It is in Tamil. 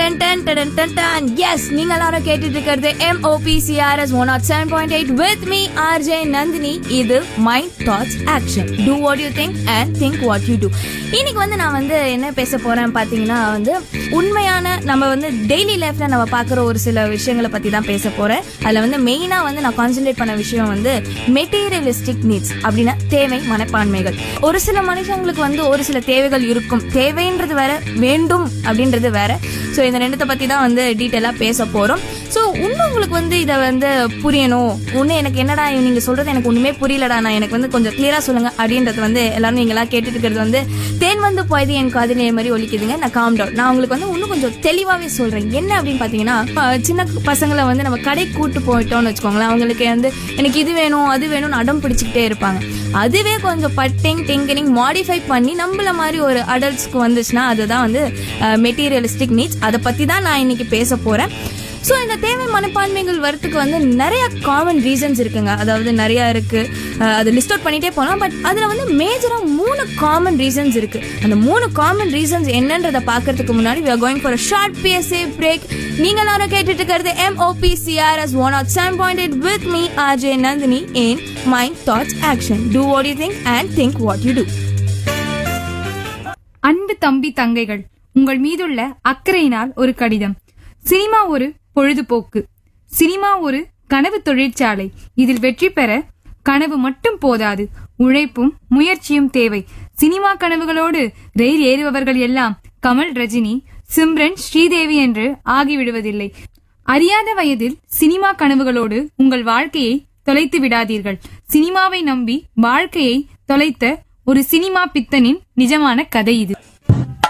எஸ், நீங்க எல்லாரும் கேட்டுட்டு இருக்கிறது MOPCRS 107.8 with me RJ Nandini. இது mind thoughts action. Do what you think and think what you do. இன்னைக்கு நான் என்ன பேச போறேன் பாத்தீங்கன்னா உண்மையான நம்ம டெய்லி லைஃப்ல நம்ம பாக்குற ஒரு சில விஷயங்களை பத்தி தான் பேச போறேன். அதுல மெயினா நான் கான்சென்ட்ரேட் பண்ண விஷயம் மெட்டீரியலிஸ்டிக் நீட்ஸ் அப்படின்னா தேவை மனப்பான்மைகள். ஒரு சில மனுஷங்களுக்கு ஒரு சில தேவைகள் இருக்கும். தேவைன்றது வேற, வேண்டும் அப்படின்றது வேற. ஸோ இந்த ரெண்டத்தை பத்தி தான் டீட்டெயிலா பேச போறோம். ஸோ இன்னும் உங்களுக்கு இதை புரியணும், இன்னும் எனக்கு என்னடா நீங்க சொல்றது எனக்கு ஒண்ணுமே புரியலடா, நான் எனக்கு கொஞ்சம் கிளியரா சொல்லுங்க அப்படின்றது எல்லாரும் நீங்க எல்லாம் கேட்டுட்டு இருக்கிறது தேன் போயது என் காதிலே மாதிரி ஒலிக்குதுங்க. நான் காம் டவுன். நான் உங்களுக்கு இன்னும் கொஞ்சம் தெளிவாவே சொல்றேன். என்ன அப்படின்னு பாத்தீங்கன்னா, சின்ன பசங்களை நம்ம கடை கூட்டு போயிட்டோம்னு வச்சுக்கோங்களேன், அவங்களுக்கு எனக்கு இது வேணும் அது வேணும்னு அடம் பிடிச்சிக்கிட்டே இருப்பாங்க. அதுவே கொஞ்சம் டிங்கரிங் மாடிஃபை பண்ணி நம்மள மாதிரி ஒரு அடல்ட்ஸ்க்கு வந்துச்சுன்னா அதுதான் மெட்டீரியலிஸ்டிக் நீட்ஸ். அதை பத்தி தான் நான் இன்னைக்கு பேச போறேன். ஸோ இந்த தேவை மனப்பான்மைகள் வரத்துக்கு நிறைய காமன் ரீசன்ஸ் இருக்குங்க. அதாவது நிறைய இருக்கு, அது லிஸ்ட் அவுட் பண்ணிட்டே போகலாம். பட் அதுல மேஜரா 3 காமன் ரீசன்ஸ் இருக்கு. அந்த 3 காமன் ரீசன்ஸ் என்னன்றதை பாக்குறதுக்கு முன்னாடி we are going for a short PSA break. நீங்க எல்லாரும் கேட்டுட்டு இருக்கிறது MOPCRS 107.8 with me RJ Nandini in Mind Thoughts Action. Do what you think and think what you do. அன்பு தம்பி தங்கைகள், உங்கள் மீதுள்ள அக்கறையினால் ஒரு கடிதம். சினிமா ஒரு பொழுதுபோக்கு. சினிமா ஒரு கனவு தொழிற்சாலை. இதில் வெற்றி பெற கனவு மட்டும் போதாது, உழைப்பும் முயற்சியும் தேவை. சினிமா கனவுகளோடு ரயில் ஏறுபவர்கள் எல்லாம் கமல், ரஜினி, சிம்ரன், ஸ்ரீதேவி என்று ஆகிவிடுவதில்லை. அறியாத வயதில் சினிமா கனவுகளோடு உங்கள் வாழ்க்கையை தொலைத்து விடாதீர்கள். சினிமாவை நம்பி வாழ்க்கையை தொலைத்த ஒரு சினிமா பித்தனின் நிஜமான கதை இது.